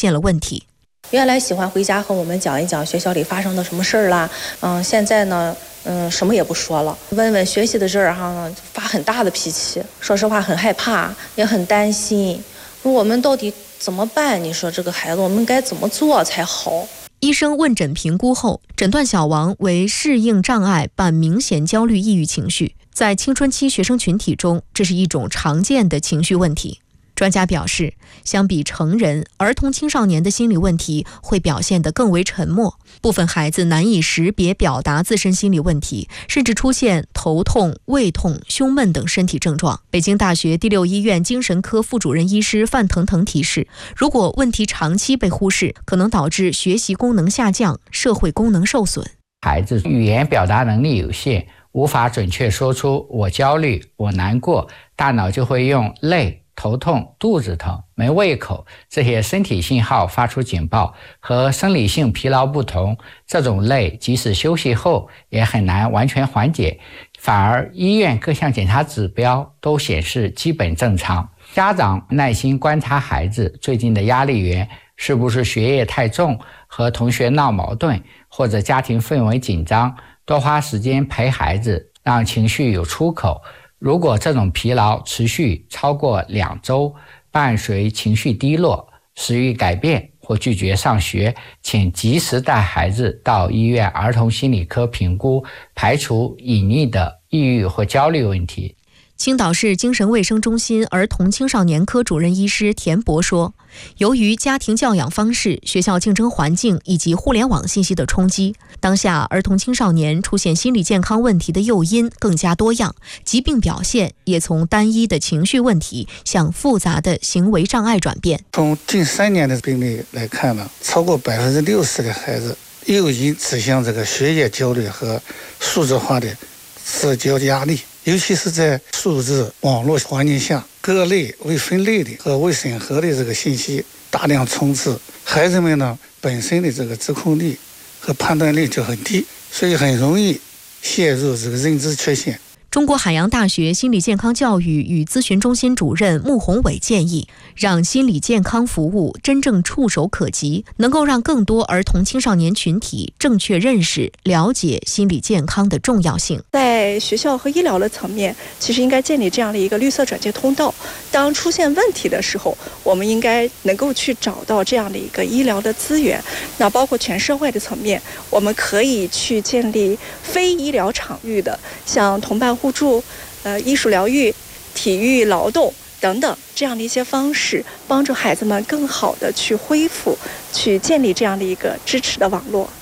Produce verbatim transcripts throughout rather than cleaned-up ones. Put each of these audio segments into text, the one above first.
现了问题。 原来喜欢回家和我们讲一讲学校里发生的什么事儿啦，嗯，现在呢，嗯，什么也不说了，问问学习的事儿哈，发很大的脾气。说实话，很害怕，也很担心。我们到底怎么办？你说这个孩子，我们该怎么做才好？ 医生问诊评估后，诊断小王为适应障碍伴明显焦虑抑郁情绪。在青春期学生群体中，这是一种常见的情绪问题。专家表示，相比成人，儿童青少年的心理问题会表现得更为沉默，部分孩子难以识别表达自身心理问题，甚至出现头痛、胃痛、胸闷等身体症状。北京大学第六医院精神科副主任医师范腾腾提示，如果问题长期被忽视，可能导致学习功能下降、社会功能受损。 孩子语言表达能力有限，无法准确说出我焦虑、我难过，大脑就会用累、头痛、肚子疼、没胃口这些身体信号发出警报。和生理性疲劳不同，这种累即使休息后也很难完全缓解，反而医院各项检查指标都显示基本正常。家长耐心观察孩子最近的压力源，是不是学业太重，和同学闹矛盾，或者家庭氛围紧张，多花时间陪孩子，让情绪有出口。如果这种疲劳持续超过两周，伴随情绪低落、食欲改变或拒绝上学，请及时带孩子到医院儿童心理科评估，排除隐匿的抑郁或焦虑问题。 青岛市精神卫生中心儿童青少年科主任医师田博说，由于家庭教养方式、学校竞争环境以及互联网信息的冲击，当下儿童青少年出现心理健康问题的诱因更加多样，疾病表现也从单一的情绪问题向复杂的行为障碍转变。 从近三年的病例来看呢，超过百分之六十的孩子诱因指向这个学业焦虑和数字化的社交压力。尤其是在数字网络环境下，各类未分类的和未审核的这个信息大量充斥，孩子们呢本身的这个自控力和判断力就很低，所以很容易陷入这个认知缺陷。 中国海洋大学心理健康教育与咨询中心主任穆宏伟建议，让心理健康服务真正触手可及，能够让更多儿童青少年群体正确认识、了解心理健康的重要性。 在学校和医疗的层面，其实应该建立这样的一个绿色转介通道。当出现问题的时候，我们应该能够去找到这样的一个医疗的资源。那包括全社会的层面，我们可以去建立非医疗场域的，像同伴互助、呃艺术疗愈、体育劳动等等这样的一些方式，帮助孩子们更好的去恢复，去建立这样的一个支持的网络。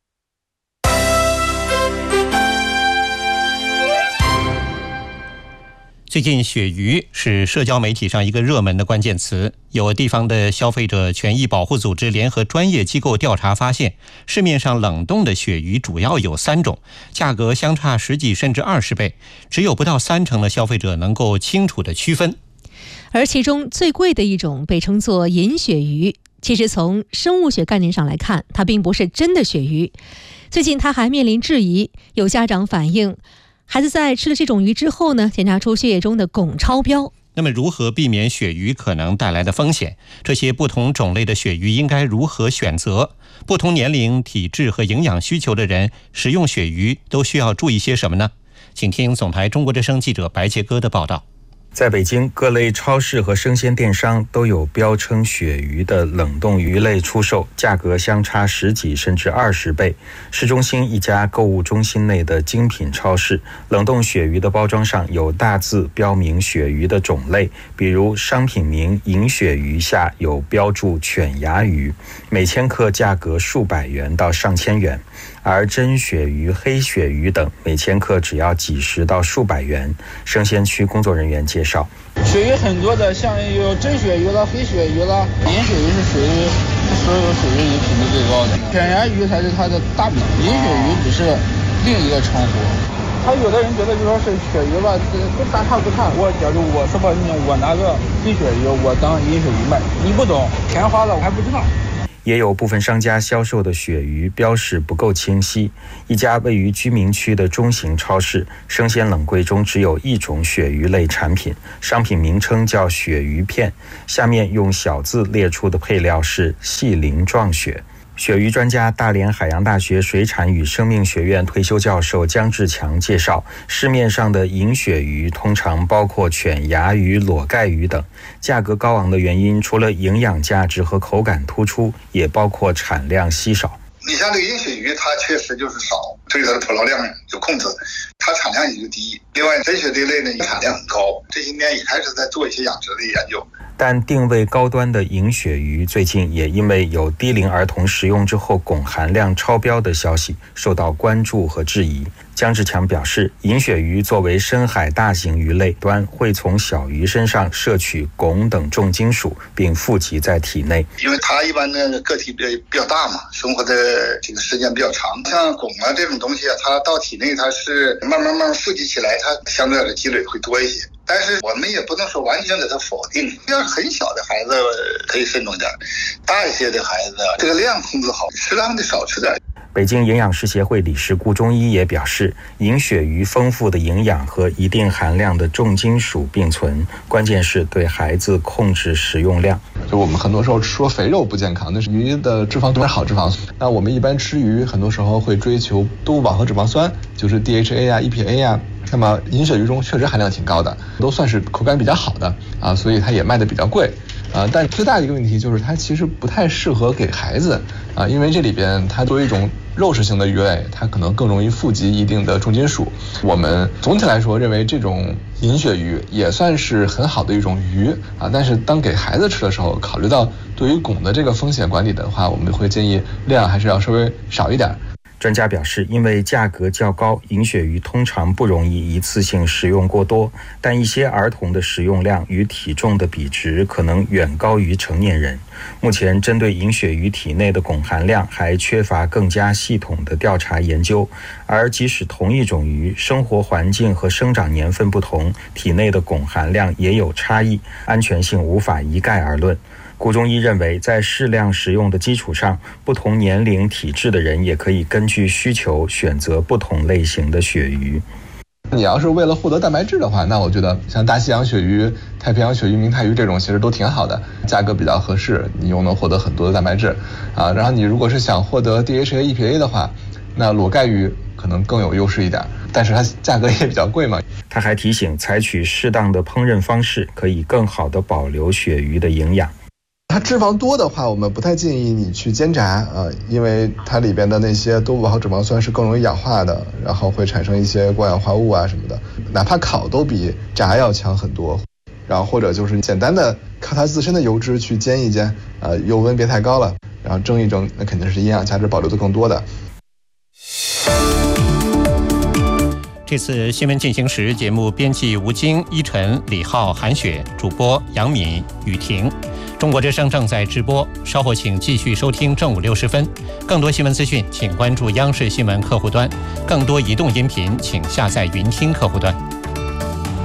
最近鳕鱼是社交媒体上一个热门的关键词，有地方的消费者权益保护组织联合专业机构调查发现，市面上冷冻的鳕鱼主要有三种，价格相差十几甚至二十倍，只有不到三成的消费者能够清楚地区分。 而其中最贵的一种被称作银鳕鱼，其实从生物学概念上来看，它并不是真的鳕鱼。最近它还面临质疑，有家长反映，孩子在吃了这种鱼之后呢，检查出血液中的汞超标。 那么如何避免鳕鱼可能带来的风险？这些不同种类的鳕鱼应该如何选择？不同年龄、体质和营养需求的人食用鳕鱼都需要注意些什么呢？请听总台中国之声记者白杰哥的报道。 在北京，各类超市和生鲜电商都有标称鳕鱼的冷冻鱼类出售，价格相差十几甚至二十倍。市中心一家购物中心内的精品超市，冷冻鳕鱼的包装上有大字标明鳕鱼的种类，比如商品名银鳕鱼下有标注犬牙鱼，每千克价格数百元到上千元。而真鳕鱼、黑鳕鱼等每千克只要几十到数百元。生鲜区工作人员介绍， 鳕鱼很多的，像有真鳕鱼了、黑鳕鱼了，银鳕鱼是属于所有鳕鱼里品质最高的，犬牙鱼才是它的大名，银鳕鱼只是另一个称呼。他有的人觉得就说是鳕鱼吧，都大差不差。我假如我说吧，我拿个黑鳕鱼，我当银鳕鱼卖，你不懂，钱花了我还不知道。 也有部分商家销售的鳕鱼标示不够清晰。一家位于居民区的中型超市，生鲜冷柜中只有一种鳕鱼类产品，商品名称叫鳕鱼片，下面用小字列出的配料是细鳞状鳕。鳕鱼专家、大连海洋大学水产与生命学院退休教授姜志强介绍，市面上的银鳕鱼通常包括犬牙鱼、裸盖鱼等，价格高昂的原因除了营养价值和口感突出，也包括产量稀少。 你像这个银鳕鱼，它确实就是少，对它的捕捞量有控制，它产量也就低。另外，真鳕这类呢，产量很高，这些年也开始在做一些养殖的研究。 但定位高端的银鳕鱼最近也因为有低龄儿童食用之后汞含量超标的消息受到关注和质疑。姜志强表示，银鳕鱼作为深海大型鱼类端，会从小鱼身上摄取汞等重金属，并富集在体内。 因为它一般的个体比较比较大嘛，生活的这个时间比较长，像汞啊这种东西啊，它到体内它是慢慢慢慢富集起来，它相对的积累会多一些。但是我们也不能说完全给它否定，要是很小的孩子可以慎重点，大一些的孩子这个量控制好，适当的少吃点。 北京营养师协会理事顾中医也表示，银鳕鱼丰富的营养和一定含量的重金属并存，关键是对孩子控制食用量。 就我们很多时候说肥肉不健康，那是鱼的脂肪都是好脂肪。那我们一般吃鱼，很多时候会追求动物饱和脂肪酸，就是 D H A 啊、E P A 啊。那么银鳕鱼中确实含量挺高的，都算是口感比较好的啊，所以它也卖的比较贵啊。但最大的一个问题就是它其实不太适合给孩子啊，因为这里边它作为一种肉食性的鱼类，它可能更容易富集一定的重金属。我们总体来说认为这种银鳕鱼也算是很好的一种鱼啊，但是当给孩子吃的时候，考虑到对于汞的这个风险管理的话，我们会建议量还是要稍微少一点。 专家表示，因为价格较高，银鳕鱼通常不容易一次性食用过多，但一些儿童的食用量与体重的比值可能远高于成年人。目前针对银鳕鱼体内的汞含量还缺乏更加系统的调查研究，而即使同一种鱼，生活环境和生长年份不同，体内的汞含量也有差异，安全性无法一概而论。顾中医认为，在适量食用的基础上，不同年龄体质的人也可以根据需求选择不同类型的鳕鱼。 你要是为了获得蛋白质的话，那我觉得像大西洋鳕鱼、太平洋鳕鱼、明太鱼这种其实都挺好的，价格比较合适，你又能获得很多的蛋白质啊。然后你如果是想获得 D H A、E P A 的话，那裸盖鱼可能更有优势一点，但是它价格也比较贵嘛。 他还提醒，采取适当的烹饪方式，可以更好地保留鳕鱼的营养。 它脂肪多的话，我们不太建议你去煎炸啊，因为它里边的那些动物饱和脂肪酸是更容易氧化的，然后会产生一些过氧化物啊什么的。哪怕烤都比炸要强很多。然后或者就是简单的靠它自身的油脂去煎一煎，呃，油温别太高了，然后蒸一蒸，那肯定是营养价值保留的更多的。 这次新闻进行时节目编辑吴京、依晨、李浩、韩雪，主播杨敏、雨婷。中国之声正在直播，稍后请继续收听正午六十分。更多新闻资讯，请关注央视新闻客户端；更多移动音频，请下载云听客户端。